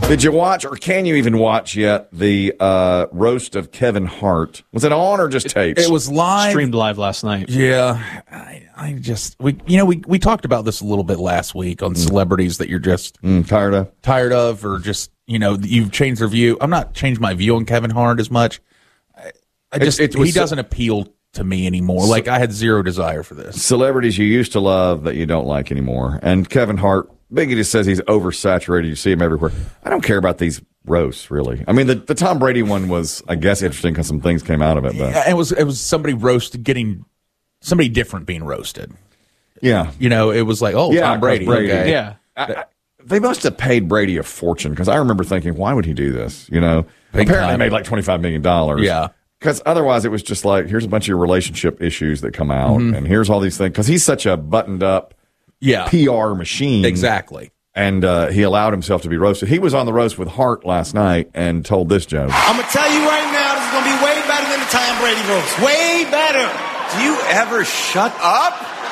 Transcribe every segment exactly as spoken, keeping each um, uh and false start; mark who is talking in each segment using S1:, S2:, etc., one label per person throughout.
S1: Did you watch, or can you even watch yet, the uh, roast of Kevin Hart? Was it on or just taped?
S2: It was live.
S3: Streamed live last night.
S2: Yeah. I, I just, we, you know, we, we talked about this a little bit last week on mm. celebrities that you're just
S1: mm, tired of,
S2: tired of, or just, you know, you've changed their view. I'm not changed my view on Kevin Hart as much. I, I just, it, it he doesn't so, appeal to me anymore. So, like, I had zero desire for this.
S1: Celebrities you used to love that you don't like anymore. And Kevin Hart, Biggie just says he's oversaturated. You see him everywhere. I don't care about these roasts, really. I mean, the, the Tom Brady one was, I guess, interesting because some things came out of it. But
S2: yeah, it was it was somebody roasted, getting somebody different being roasted.
S1: Yeah,
S2: you know, it was like, oh, yeah, Tom Brady.
S1: Brady.
S2: Okay.
S3: Yeah,
S1: I, I, they must have paid Brady a fortune because I remember thinking, why would he do this? You know, Big apparently they made like twenty-five million dollars.
S2: Yeah.
S1: Because otherwise it was just like, here's a bunch of your relationship issues that come out, mm-hmm. and here's all these things. Because he's such a buttoned up
S2: yeah.
S1: P R machine.
S2: Exactly.
S1: And uh, he allowed himself to be roasted. He was on the roast with Hart last night and told this joke.
S4: I'm going to tell you right now, this is going to be way better than the Tom Brady roast. Way better.
S5: Do you ever shut up?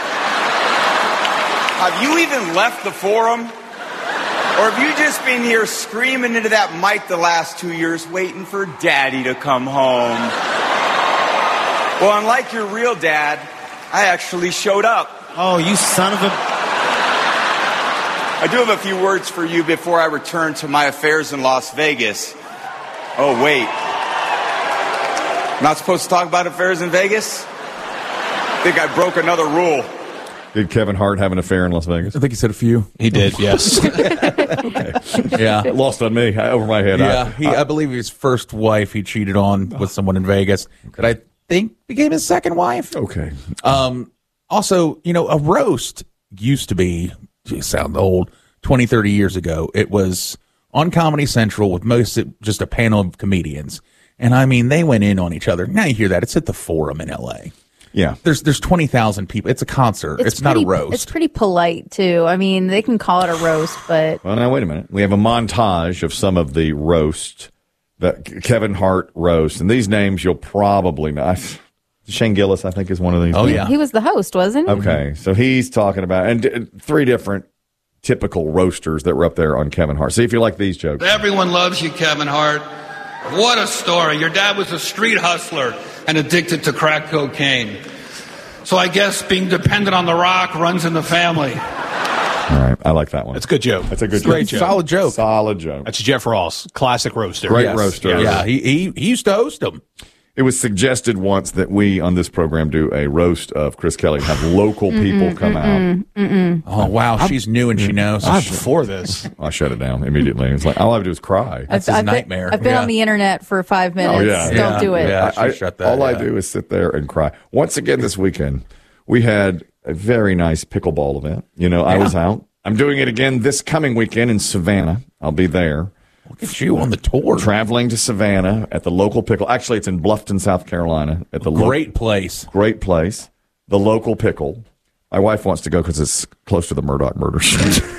S5: Have you even left the forum? Or have you just been here screaming into that mic the last two years waiting for Daddy to come home? Well, unlike your real dad, I actually showed up.
S4: Oh, you son of a...
S5: I do have a few words for you before I return to my affairs in Las Vegas. Oh, wait. I'm not supposed to talk about affairs in Vegas? I think I broke another rule.
S1: Did Kevin Hart have an affair in Las Vegas?
S2: I think he said a few.
S3: He did, yes.
S1: Okay.
S2: Yeah.
S1: Lost on me, over my head.
S2: Yeah,
S1: I,
S2: he, I, I believe his first wife he cheated on with someone in Vegas that I think became his second wife.
S1: Okay.
S2: Um. Also, you know, a roast used to be... You sound old. twenty, thirty years ago, it was on Comedy Central with most just a panel of comedians. And I mean, they went in on each other. Now you hear that. It's at the Forum in L A.
S1: Yeah.
S2: There's there's twenty thousand people. It's a concert. It's, it's
S6: pretty,
S2: not a roast.
S6: It's pretty polite, too. I mean, they can call it a roast, but...
S1: Well, now, wait a minute. We have a montage of some of the roast, that Kevin Hart roast. And these names you'll probably know. Shane Gillis, I think, is one of these.
S2: Oh,
S6: he,
S2: yeah.
S6: He was the host, wasn't he?
S1: Okay. So he's talking about, and d- three different typical roasters that were up there on Kevin Hart. See if you like these jokes.
S7: Everyone loves you, Kevin Hart. What a story. Your dad was a street hustler and addicted to crack cocaine. So I guess being dependent on the rock runs in the family.
S1: All right. I like that one.
S3: That's a good joke.
S1: That's a good
S2: Great
S1: joke.
S2: joke. Solid joke.
S1: Solid joke.
S3: That's Jeff Ross, classic roaster.
S1: Great
S2: Yes.
S1: roaster.
S2: Yeah, he, he he used to host them.
S1: It was suggested once that we on this program do a roast of Chris Kelly, have local people come
S6: mm-mm,
S1: out.
S6: Mm-mm.
S2: Oh, wow. I'm, She's new and she knows.
S3: I'm before this.
S1: I shut it down immediately. It's like, all I have to do is cry.
S2: That's
S6: I've,
S2: his
S6: I've
S2: nightmare.
S6: Been, I've been
S2: Yeah.
S6: on the internet for five minutes.
S1: Oh, yeah.
S6: Don't
S2: Yeah.
S6: do it.
S2: Yeah.
S1: I,
S2: shut that,
S1: all I
S2: yeah.
S1: do is sit there and cry. Once again this weekend, we had a very nice pickleball event. You know, I
S2: Yeah.
S1: was out. I'm doing it again this coming weekend in Savannah. I'll be there.
S2: Look at you on the tour.
S1: Traveling to Savannah at the local pickle. Actually, it's in Bluffton, South Carolina. At the
S2: Great
S1: lo-
S2: place.
S1: Great place. The local pickle. My wife wants to go because it's close to the Murdoch murders.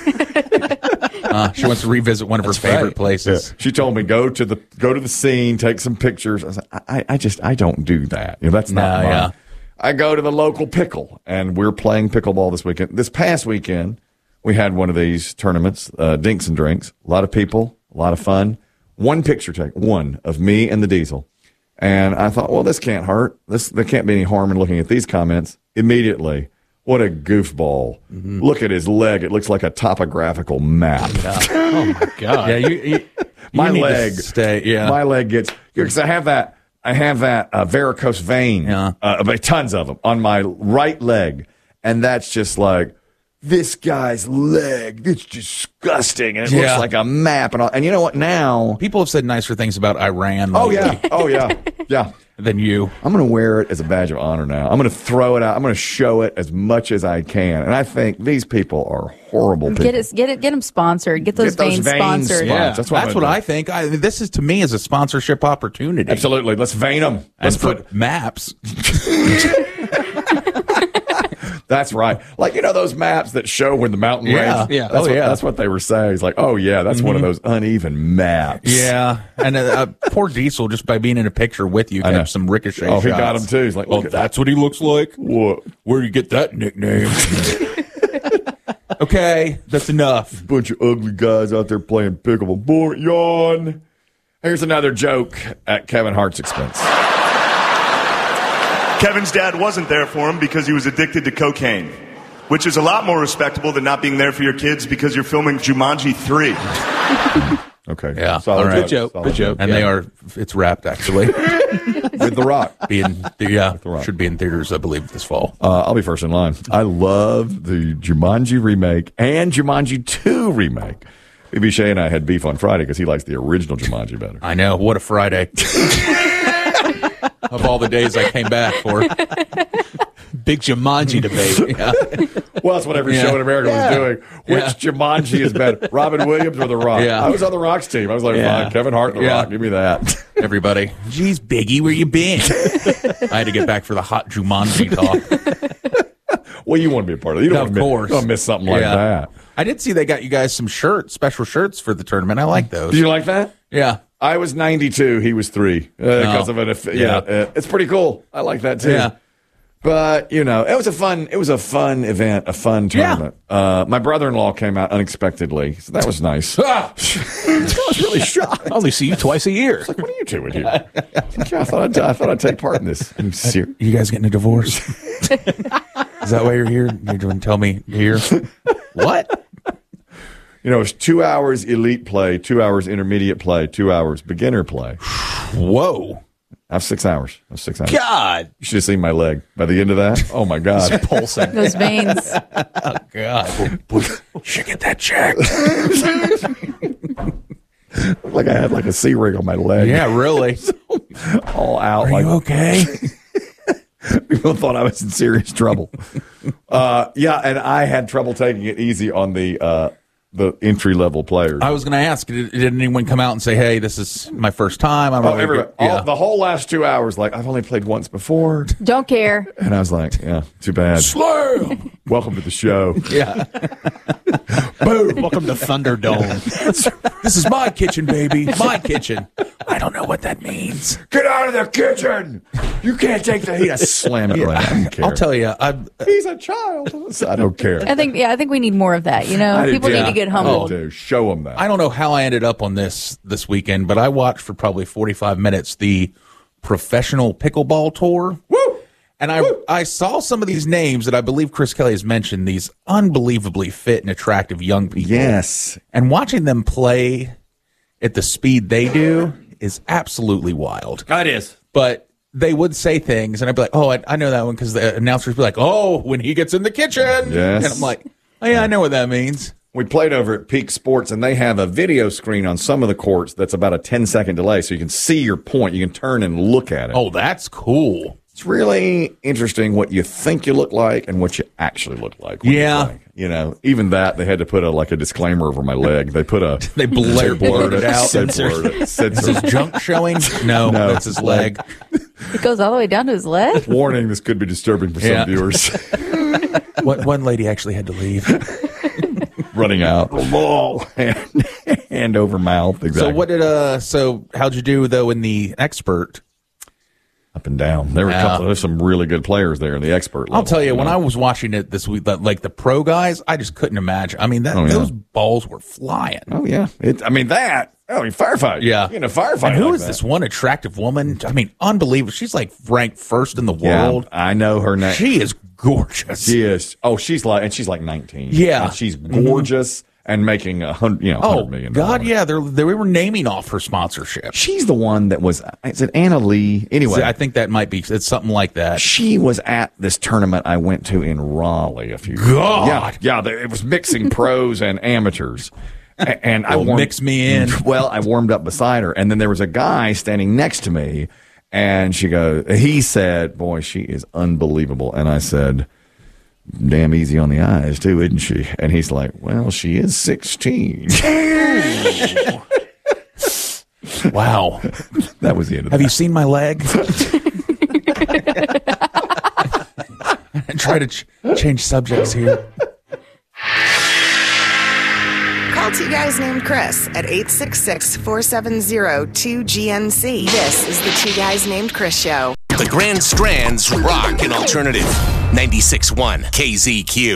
S2: uh, she wants to revisit one of
S3: That's
S2: her favorite
S3: right.
S2: places.
S1: Yeah. She told me go to the go to the scene, take some pictures. I, said, I, I just I don't do that. You know, that's not
S2: No,
S1: mine.
S2: yeah.
S1: I go to the local pickle, and we're playing pickleball this weekend. This past weekend, we had one of these tournaments, uh, Dinks and Drinks. A lot of people, a lot of fun. One picture take, one of me and the Diesel. And I thought, well, this can't hurt. This there can't be any harm in looking at these comments. Immediately, what a goofball. Mm-hmm. Look at his leg. It looks like a topographical map.
S3: Yeah. Oh, my God.
S2: Yeah, you, you,
S1: my
S2: you need to
S1: leg.
S2: Stay, yeah.
S1: My leg gets, because I have that, I have that uh, varicose vein,
S2: Yeah.
S1: uh, but tons of them on my right leg. And that's just like, this guy's leg, it's disgusting. And it
S2: Yeah.
S1: looks like a map. And all. And you know what? Now,
S2: People have said nicer things about Iran
S1: oh,
S2: lately
S1: yeah. Oh, yeah. Yeah.
S2: than you.
S1: I'm going to wear it as a badge of honor now. I'm going to throw it out. I'm going to show it as much as I can. And I think these people are horrible people.
S6: Get it, get it, get them sponsored. Get those,
S1: Get those
S6: veins,
S1: veins
S6: sponsored.
S1: sponsored.
S2: Yeah,
S1: That's what I'm
S2: that's
S1: gonna
S2: what
S1: do.
S2: I think. I, this is to me as a sponsorship opportunity.
S1: Absolutely. Let's vein them. Let's
S2: And put maps.
S1: That's right. Like, you know, those maps that show when the mountain
S2: Yeah.
S1: range?
S2: Yeah.
S1: That's,
S2: Oh,
S1: what,
S2: yeah.
S1: that's what they were saying. It's like, oh, yeah, that's one of those uneven maps.
S2: Yeah, and uh, uh, poor Diesel, just by being in a picture with you,
S1: I know.
S2: got some ricochet
S1: Oh,
S2: shots.
S1: he got him, too. He's like,
S2: well,
S1: look at
S2: that's what he looks like.
S1: What?
S2: Where do you get that nickname? Okay, that's enough.
S1: Bunch of ugly guys out there playing pickleball. Boy, yawn. Here's another joke at Kevin Hart's expense.
S8: Kevin's dad wasn't there for him because he was addicted to cocaine, which is a lot more respectable than not being there for your kids because you're filming Jumanji three.
S1: Okay.
S2: Yeah.
S1: Solid
S2: All right.
S3: Good joke.
S1: Solid
S3: Good joke.
S2: And
S3: Yeah.
S2: they are, it's wrapped actually.
S1: With The Rock.
S2: Being, yeah,
S1: The Rock.
S2: should be in theaters, I believe, this fall.
S1: Uh, I'll be first in line. I love the Jumanji remake and Jumanji two remake. B B Shea and I had beef on Friday because he likes the original Jumanji better.
S2: I know. What a Friday. Of all the days I came back for.
S3: Big Jumanji debate.
S2: Yeah.
S1: Well, that's what every
S2: Yeah.
S1: show in America
S2: Yeah.
S1: was doing. Which
S2: Yeah.
S1: Jumanji is better, Robin Williams or The Rock?
S2: Yeah.
S1: I was on The Rock's team. I was like,
S2: Yeah.
S1: fine, Kevin Hart and The
S2: Yeah.
S1: Rock. Give me that.
S2: Everybody. Geez, Biggie, where you been? I had to get back for the hot Jumanji talk.
S1: Well, you want to be a part of it. You don't
S2: Of
S1: want to
S2: course.
S1: miss, don't miss something like
S2: Yeah.
S1: that.
S2: I did see they got you guys some shirts, special shirts for the tournament. I like those.
S1: Did you like that?
S2: Yeah.
S1: I was ninety-two. He was three. Uh, because of an, yeah,
S2: Yeah.
S1: uh, it's pretty cool. I like that too.
S2: Yeah.
S1: But you know, it was a fun. It was a fun event, a fun
S2: Yeah.
S1: tournament. Uh, my brother-in-law came out unexpectedly, so that was nice. I was really shocked.
S3: I only see you twice a year.
S1: Like, what are you doing here? Yeah, I thought I'd, I thought I'd take part in this. Are you serious?
S2: You guys getting a divorce? Is that why you're here? You're going to tell me here? What?
S1: You know, it's two hours elite play, two hours intermediate play, two hours beginner play.
S2: Whoa.
S1: I have six hours. I have six hours.
S3: God.
S1: You should have seen my leg. By the end of that, oh my God.
S3: Pulsing.
S6: Those veins.
S2: God. Should get that checked.
S1: Like I had like a C ring on my leg.
S2: Yeah, really.
S1: All out.
S2: Are
S1: like
S2: you okay?
S1: People thought I was in serious trouble. uh, yeah, and I had trouble taking it easy on the uh, the entry level players.
S2: I was going to ask, did, did anyone come out and say, hey, this is my first time? I'm
S1: Oh,
S2: really
S1: everybody,
S2: good. Yeah.
S1: all, the whole last two hours, like I've only played once before,
S6: Don't care.
S1: and I was like, yeah, too bad.
S2: Slam!
S1: Welcome to the show.
S2: Yeah.
S1: Boom.
S3: Welcome to Thunderdome.
S2: This is my kitchen, baby. My kitchen. I don't know what that means.
S1: Get out of the kitchen. You can't take the heat. I slam it right. I don't care.
S2: I'll tell you, I,
S1: He's a child. I don't care.
S6: I think, yeah, I think we need more of that. You know,
S1: I do
S6: people
S1: too.
S6: need to get
S1: I
S6: humbled.
S1: do. Show them that.
S2: I don't know how I ended up on this this weekend, but I watched for probably forty-five minutes the professional pickleball tour.
S1: Woo!
S2: And I I saw some of these names that I believe Chris Kelly has mentioned, these unbelievably fit and attractive young people.
S1: Yes.
S2: And watching them play at the speed they do is absolutely wild.
S1: It is.
S2: But they would say things, and I'd be like, oh, I, I know that one, because the announcers would be like, oh, when he gets in the kitchen.
S1: Yes.
S2: And I'm like, oh, yeah, I know what that means.
S1: We played over at Peak Sports, and they have a video screen on some of the courts that's about a ten second delay, so you can see your point. You can turn and look at it.
S2: Oh, that's cool.
S1: It's really interesting what you think you look like and what you actually look like. when you
S2: Yeah.
S1: play. You know, even that, they had to put a like a disclaimer over my leg. They put a
S2: They blur-
S1: blurred it
S2: it out.
S1: They blurred it.
S2: Is
S1: Censored.
S2: his junk showing? No,
S1: No,
S2: that's his leg.
S6: It goes all the way down to his leg.
S1: Warning: this could be disturbing for
S2: Yeah.
S1: some viewers.
S2: One, one lady actually had to leave.
S1: Running out, hand, hand over mouth. Exactly.
S2: So what did uh? So how'd you do though in the expert?
S1: Up and down. There were
S2: Yeah.
S1: a couple. There's some really good players there in the expert level.
S2: I'll tell you, when
S1: know?
S2: I was watching it this week, like like the pro guys, I just couldn't imagine. I mean, that
S1: Oh, yeah.
S2: those balls were flying.
S1: Oh yeah. It, I mean that. I mean firefight.
S2: Yeah.
S1: You know firefight.
S2: And who
S1: like
S2: is
S1: that.
S2: this one attractive woman? I mean, unbelievable. She's like ranked first in the
S1: Yeah,
S2: world.
S1: I know her name.
S2: She is gorgeous.
S1: She is. Oh, she's like, and she's like nineteen.
S2: Yeah.
S1: And she's gorgeous and making a hundred, you know,
S2: Oh
S1: hundred million.
S2: God,
S1: dollars.
S2: yeah, they're they were naming off her sponsorship.
S1: She's the one that was. Is it Anna Lee? Anyway,
S2: I think that might be it's something like that.
S1: she was at this tournament I went to in Raleigh a few.
S2: God.
S1: Yeah, yeah. they- It was mixing pros and amateurs. A- And I
S2: Well,
S1: warmed,
S2: mix me in.
S1: Well, I warmed up beside her, and then there was a guy standing next to me, and she goes. He said, "Boy, she is unbelievable," and I said, "Damn easy on the eyes, too, isn't she?" And he's like, "Well, she is sixteen."
S2: Wow.
S1: That was the end of
S2: Have
S1: that.
S2: you seen my leg? Try to ch- change subjects here.
S9: Call two guys named Chris at eight six six, four seven zero, two G N C. This is the Two Guys Named Chris Show.
S10: The Grand Strand's Rock and Alternative. ninety-six point one K Z Q.